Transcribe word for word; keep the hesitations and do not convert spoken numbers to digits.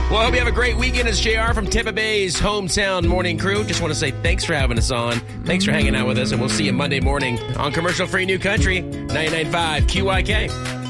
Well, I hope you have a great weekend. It's J R from Tampa Bay's hometown morning crew. Just want to say thanks for having us on. Thanks for hanging out with us, and we'll see you Monday morning on Commercial Free New Country, ninety-nine point five Q Y K.